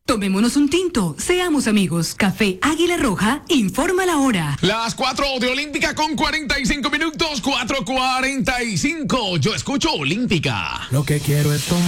Tomémonos un tinto, seamos amigos. Café Águila Roja, informa la hora. Las 4 de Olímpica con 45 minutos, 4:45. Yo escucho Olímpica. Lo que quiero es tomar.